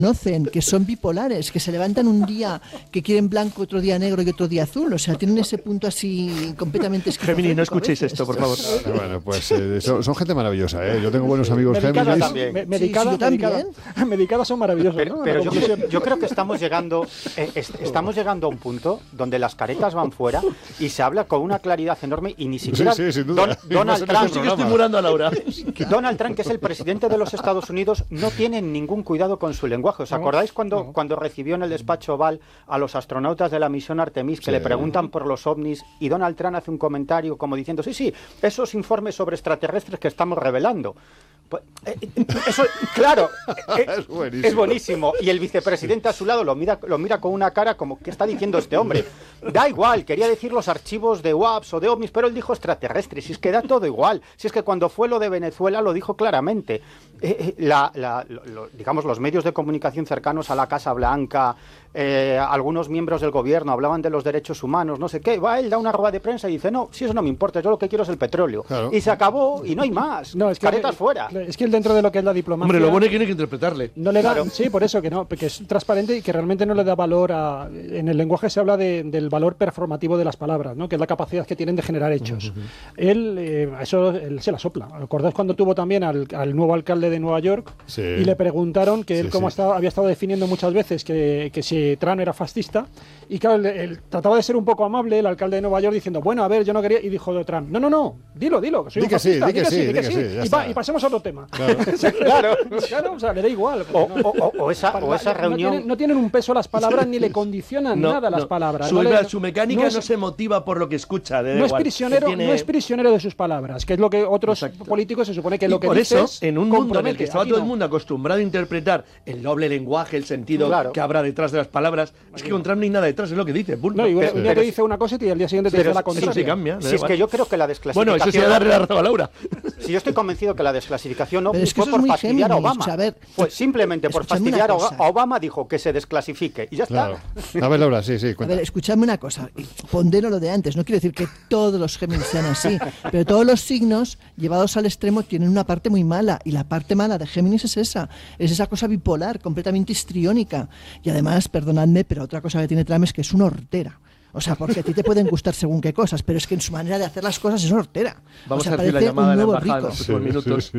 conocen, que son bipolares, que se levantan un día que quieren blanco, otro día negro y otro día azul. O sea, tienen ese punto así completamente esquizofrénico. Géminis, no escuchéis esto, por favor. Bueno, pues son gente maravillosa, ¿eh? Yo tengo buenos amigos Géminis. Medicadas son maravillosas, ¿no? Pero yo creo que estamos llegando a un punto donde las caretas van fuera y se habla con una claridad enorme y ni siquiera sin duda. Donald Trump, Sí que estoy murando a Laura. Donald Trump, que es el presidente de los Estados Unidos, no tiene ningún cuidado con su lenguaje. ¿Os acordáis cuando recibió en el despacho Oval a los astronautas de la misión Artemis que le preguntan por los ovnis y Donald Trump hace un comentario como diciendo, sí, esos informes sobre extraterrestres que estamos revelando? Pues, eso, claro, es buenísimo. Y el vicepresidente a su lado lo mira con una cara como, ¿qué está diciendo este hombre? Da igual, quería decir los archivos de WAPs o de ovnis, pero él dijo extraterrestres, si es que da todo igual. Si es que cuando fue lo de Venezuela lo dijo claramente. Digamos, los medios de comunicación cercanos a la Casa Blanca, algunos miembros del gobierno hablaban de los derechos humanos, no sé qué, él da una rueda de prensa y dice, no, si eso no me importa, yo lo que quiero es el petróleo. Claro. Y se acabó, y no hay más. No, es que caretas fuera. Es que él dentro de lo que es la diplomacia... Hombre, lo bueno es que tiene que interpretarle. No le da, sí, por eso que no, porque es transparente y que realmente no le da valor a... En el lenguaje se habla del valor performativo de las palabras, ¿no? Que es la capacidad que tienen de generar hechos. Él se la sopla. ¿Acordáis cuando tuvo también al nuevo alcalde de Nueva York? Sí. Y le preguntaron que él había estado definiendo muchas veces que si Trump era fascista, y claro, él trataba de ser un poco amable, el alcalde de Nueva York, diciendo, bueno, a ver, yo no quería, y dijo de Trump, no, dilo, que soy un fascista, di que sí, y pasemos a otro tema. Claro, o sea, le da igual. O esa reunión... No tienen un peso las palabras ni le condicionan nada las palabras. Su mecánica no se motiva por lo que escucha. No es prisionero de sus palabras, que es lo que otros políticos se supone que lo que dicen. Por eso, en un mundo en el que estaba todo el mundo acostumbrado a interpretar el doble lenguaje, el sentido que habrá detrás de las palabras, es que con Trump no hay nada detrás, es lo que dice. No, y un día te dice una cosa y al día siguiente te dice la contraria. Eso sí cambia. Si es que yo creo que la desclasificación... Bueno, eso sí, darle la razón a Laura. Si yo estoy convencido que la desclasificación no fue por fastidiar a Obama. Pues simplemente por fastidiar a Obama dijo que se desclasifique y ya está. A ver, Laura, sí, cuenta. A ver, escuchadme una cosa. Pondero lo de antes. No quiero decir que todos los Géminis sean así, pero todos los signos llevados al extremo tienen una parte muy mala, y la parte mala de Géminis es esa cosa bipolar, completamente histriónica. Y además, perdonadme, pero otra cosa que tiene Trump es que es una hortera. O sea, porque a ti te pueden gustar según qué cosas, pero es que en su manera de hacer las cosas es hortera. Vamos a hacer la llamada de la embajada en rico. los últimos minutos.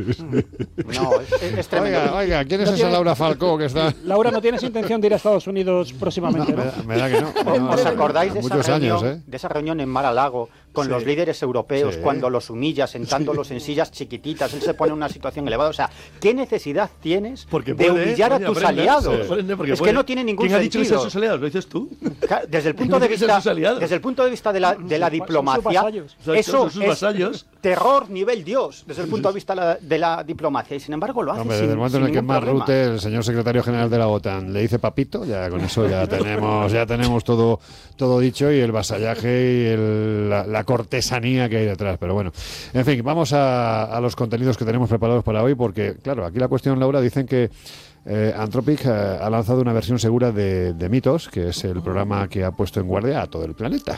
No, es tremendo. Oiga, ¿quién es esa Laura Falcó que está...? Laura, ¿no tienes intención de ir a Estados Unidos próximamente? No, me da que no. ¿Os acordáis de de esa reunión en Mar-a-Lago con los líderes europeos cuando los humilla, sentándolos en sillas chiquititas? Él se pone en una situación elevada. O sea, ¿qué necesidad tienes de humillar a tus aliados? Es que no tiene ningún sentido. ¿Quién ha dicho que sean sus aliados? ¿Lo dices tú? Desde el punto de vista de la diplomacia, eso es terror nivel Dios, desde el punto de vista de la diplomacia, y sin embargo lo hace. Desde el momento en el que Mark Rutte, el señor secretario general de la OTAN, le dice papito, ya con eso ya tenemos todo dicho, y el vasallaje y la cortesanía que hay detrás. Pero bueno, en fin, vamos a los contenidos que tenemos preparados para hoy, porque claro, aquí la cuestión, Laura, dicen que Anthropic ha lanzado una versión segura de Mythos, que es el programa que ha puesto en guardia a todo el planeta.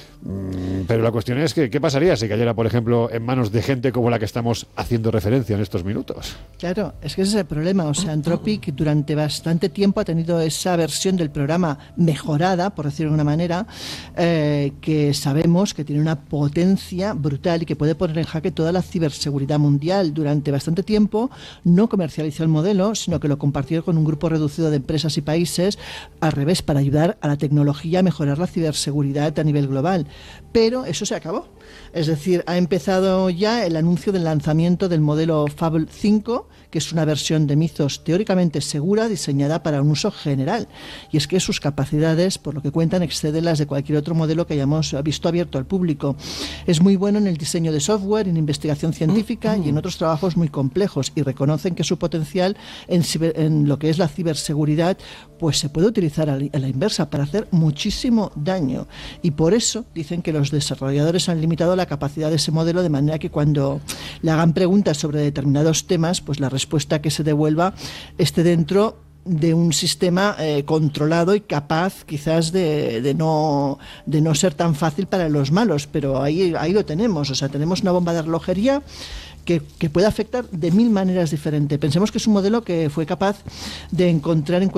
Pero la cuestión es que, ¿qué pasaría si cayera, por ejemplo, en manos de gente como la que estamos haciendo referencia en estos minutos? Claro, es que ese es el problema. O sea, Anthropic durante bastante tiempo ha tenido esa versión del programa mejorada, por decirlo de una manera, que sabemos que tiene una potencia brutal y que puede poner en jaque toda la ciberseguridad mundial. Durante bastante tiempo no comercializó el modelo, sino que lo compartió con un grupo reducido de empresas y países, al revés, para ayudar a la tecnología a mejorar la ciberseguridad a nivel global. Pero eso se acabó. Es decir, ha empezado ya el anuncio del lanzamiento del modelo Fable 5, que es una versión de Mythos teóricamente segura, diseñada para un uso general. Y es que sus capacidades, por lo que cuentan, exceden las de cualquier otro modelo que hayamos visto abierto al público. Es muy bueno en el diseño de software, en investigación científica y en otros trabajos muy complejos, y reconocen que su potencial en lo que es la ciberseguridad pues se puede utilizar a la inversa para hacer muchísimo daño. Y por eso dicen que los desarrolladores han limitado la capacidad de ese modelo, de manera que cuando le hagan preguntas sobre determinados temas, pues la respuesta que se devuelva esté dentro de un sistema controlado y capaz quizás de no ser tan fácil para los malos. Pero ahí lo tenemos. O sea, tenemos una bomba de relojería que puede afectar de 1000 maneras diferentes. Pensemos que es un modelo que fue capaz de encontrar en